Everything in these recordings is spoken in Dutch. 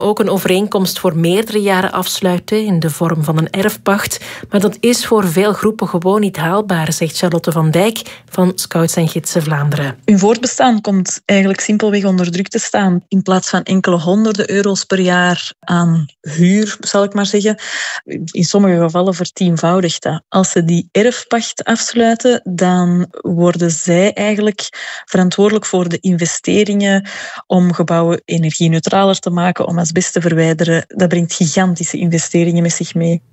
ook een overeenkomst voor meerdere jaren afsluiten in de vorm van een erfpacht. Maar dat is voor veel groepen gewoon niet haalbaar, zegt Charlotte van Dijk van Scouts en Gidsen Vlaanderen. Hun voortbestaan komt eigenlijk simpelweg onder druk te staan. In plaats van enkele honderden euro's per jaar aan huur, zal ik maar zeggen, in sommige gevallen vertienvoudigt dat. Als ze die erfpacht afsluiten, dan worden zij eigenlijk verantwoordelijk voor de investeringen om gebouwen energie-neutraler te maken, om asbest te verwijderen. Dat brengt gigantische investeringen met zich mee.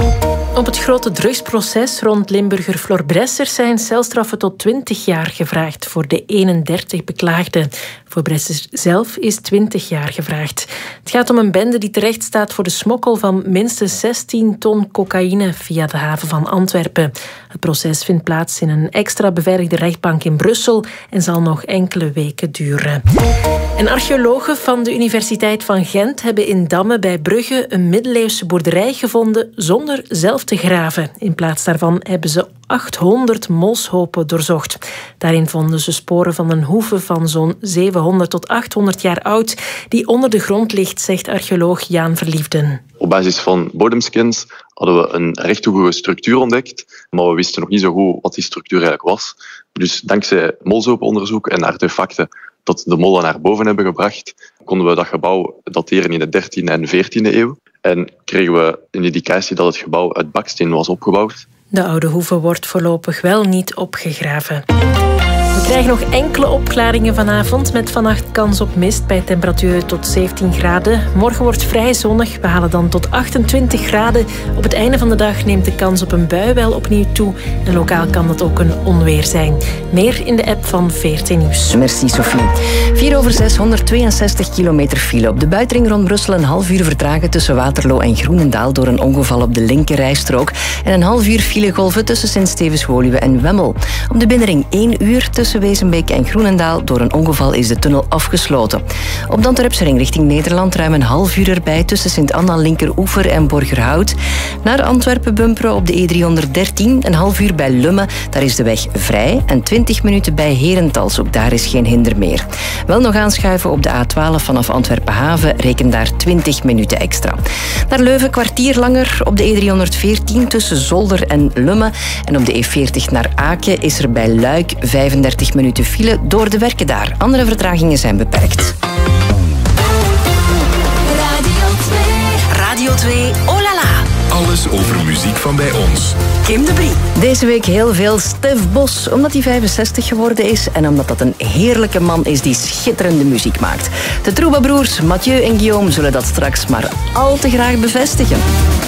Op het grote drugsproces rond Limburger Flor Bressers zijn celstraffen tot 20 jaar gevraagd voor de 31 beklaagden. Voor Bressers zelf is 20 jaar gevraagd. Het gaat om een bende die terecht staat voor de smokkel van minstens 16 ton cocaïne via de haven van Antwerpen. Het proces vindt plaats in een extra beveiligde rechtbank in Brussel en zal nog enkele weken duren. En archeologen van de Universiteit van Gent hebben in Damme bij Brugge een middeleeuwse boerderij gevonden zonder zelf te graven. In plaats daarvan hebben ze 800 molshopen doorzocht. Daarin vonden ze sporen van een hoeve van zo'n 700 tot 800 jaar oud die onder de grond ligt, zegt archeoloog Jaan Verliefden. Op basis van bodemscans hadden we een rechthoekige structuur ontdekt, maar we wisten nog niet zo goed wat die structuur eigenlijk was. Dus dankzij molshopenonderzoek en artefacten dat de mollen naar boven hebben gebracht, konden we dat gebouw dateren in de 13e en 14e eeuw. En kregen we een indicatie dat het gebouw uit baksteen was opgebouwd. De oude hoeve wordt voorlopig wel niet opgegraven. We krijgen nog enkele opklaringen vanavond met vannacht kans op mist bij temperaturen tot 17 graden. Morgen wordt vrij zonnig. We halen dan tot 28 graden. Op het einde van de dag neemt de kans op een bui wel opnieuw toe. En lokaal kan dat ook een onweer zijn. Meer in de app van VRT Nieuws. Merci Sophie. 4/6, 162 kilometer file. Op de buitenring rond Brussel een half uur vertragen tussen Waterloo en Groenendaal door een ongeval op de linkerrijstrook. En een half uur filegolven tussen Sint-Stevens-Woluwe en Wemmel. Op de binnenring 1 uur tussen Wezenbeek en Groenendaal. Door een ongeval is de tunnel afgesloten. Op de Antwerpse ring richting Nederland ruim een half uur erbij tussen Sint-Anna, Linkeroever en Borgerhout. Naar Antwerpen bumperen op de E313, een half uur bij Lummen. Daar is de weg vrij. En 20 minuten bij Herentals, ook daar is geen hinder meer. Wel nog aanschuiven op de A12 vanaf Antwerpen Haven, reken daar 20 minuten extra. Naar Leuven kwartier langer op de E314 tussen Zolder en Lummen. En op de E40 naar Aken is er bij Luik 35 minuten file door de werken daar. Andere vertragingen zijn beperkt. Radio 2, oh la la. Alles over muziek van bij ons. Kim de Brie. Deze week heel veel Stef Bos, omdat hij 65 geworden is en omdat dat een heerlijke man is die schitterende muziek maakt. De Trouba-broers Mathieu en Guillaume zullen dat straks maar al te graag bevestigen.